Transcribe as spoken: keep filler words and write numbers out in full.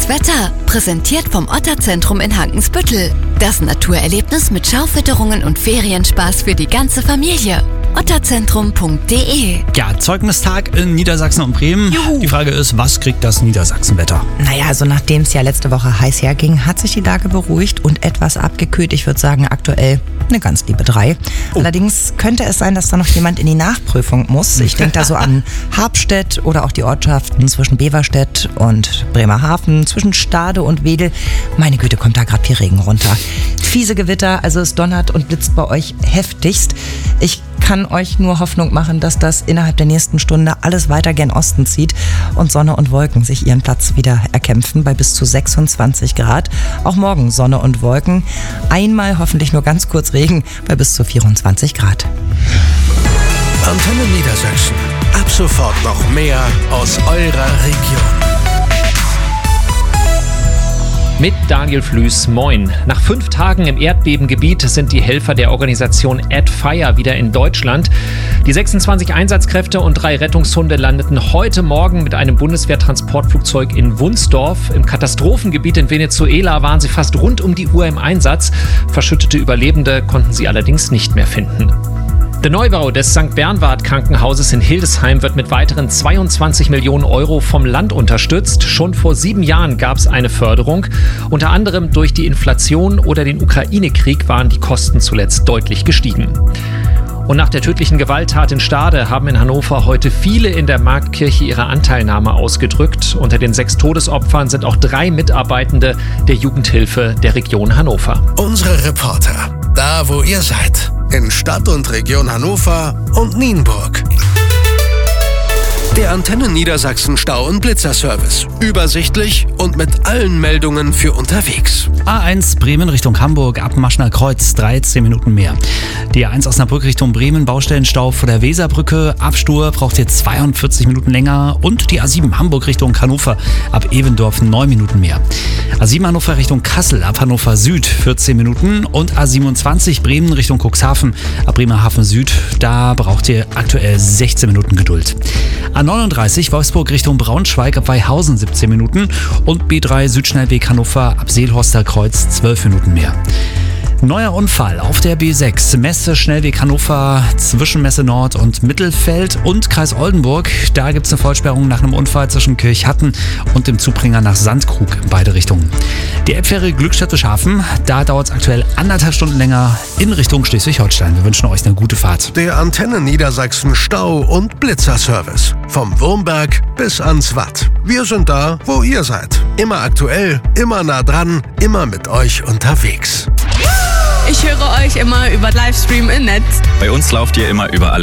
Das Wetter, präsentiert vom Otterzentrum in Hankensbüttel. Das Naturerlebnis mit Schaufütterungen und Ferienspaß für die ganze Familie. otterzentrum punkt de. Ja, Zeugnistag in Niedersachsen und Bremen. Juhu. Die Frage ist, was kriegt das Niedersachsenwetter? Naja, also nachdem es ja letzte Woche heiß herging, hat sich die Lage beruhigt und etwas abgekühlt. Ich würde sagen, aktuell eine ganz liebe drei. Oh. Allerdings könnte es sein, dass da noch jemand in die Nachprüfung muss. Ich denke da so an Habstedt oder auch die Ortschaften zwischen Beverstedt und Bremerhaven, zwischen Stade und Wedel. Meine Güte, kommt da gerade viel Regen runter. Fiese Gewitter, also es donnert und blitzt bei euch heftigst. Ich kann euch nur Hoffnung machen, dass das innerhalb der nächsten Stunde alles weiter gen Osten zieht und Sonne und Wolken sich ihren Platz wieder erkämpfen bei bis zu sechsundzwanzig Grad. Auch morgen Sonne und Wolken. Einmal hoffentlich nur ganz kurz Regen bei bis zu vierundzwanzig Grad. Antenne Niedersachsen. Ab sofort noch mehr aus eurer Region. Mit Daniel Flüß, moin. Nach fünf Tagen im Erdbebengebiet sind die Helfer der Organisation Add Fire wieder in Deutschland. Die sechsundzwanzig Einsatzkräfte und drei Rettungshunde landeten heute Morgen mit einem Bundeswehrtransportflugzeug in Wunsdorf. Im Katastrophengebiet in Venezuela waren sie fast rund um die Uhr im Einsatz. Verschüttete Überlebende konnten sie allerdings nicht mehr finden. Der Neubau des Sankt Bernward Krankenhauses in Hildesheim wird mit weiteren zweiundzwanzig Millionen Euro vom Land unterstützt. Schon vor sieben Jahren gab es eine Förderung. Unter anderem durch die Inflation oder den Ukraine-Krieg waren die Kosten zuletzt deutlich gestiegen. Und nach der tödlichen Gewalttat in Stade haben in Hannover heute viele in der Marktkirche ihre Anteilnahme ausgedrückt. Unter den sechs Todesopfern sind auch drei Mitarbeitende der Jugendhilfe der Region Hannover. Unsere Reporter, da wo ihr seid, in Stadt und Region Hannover und Nienburg. Der Antenne Niedersachsen Stau- und Blitzerservice. Übersichtlich und mit allen Meldungen für unterwegs. A eins Bremen Richtung Hamburg ab Maschner Kreuz, dreizehn Minuten mehr. Die A eins Osnabrück Richtung Bremen, Baustellenstau vor der Weserbrücke. Abstur braucht ihr zweiundvierzig Minuten länger. Und die A sieben Hamburg Richtung Hannover ab Evendorf neun Minuten mehr. A sieben Hannover Richtung Kassel ab Hannover Süd vierzehn Minuten. Und A siebenundzwanzig Bremen Richtung Cuxhaven ab Bremerhaven Süd. Da braucht ihr aktuell sechzehn Minuten Geduld. A neununddreißig Wolfsburg Richtung Braunschweig ab Weihausen siebzehn Minuten und B drei Südschnellweg Hannover ab Seelhorster Kreuz zwölf Minuten mehr. Neuer Unfall auf der B sechs, Messe Schnellweg Hannover zwischen Messe Nord und Mittelfeld und Kreis Oldenburg. Da gibt es eine Vollsperrung nach einem Unfall zwischen Kirchhatten und dem Zubringer nach Sandkrug in beide Richtungen. Die Elbfähre Glückstädte-Schafen, da dauert es aktuell anderthalb Stunden länger in Richtung Schleswig-Holstein. Wir wünschen euch eine gute Fahrt. Der Antenne Niedersachsen Stau- und Blitzerservice. Vom Wurmberg bis ans Watt. Wir sind da, wo ihr seid. Immer aktuell, immer nah dran, immer mit euch unterwegs. Ich höre euch immer über Livestream im Netz. Bei uns lauft ihr immer über alle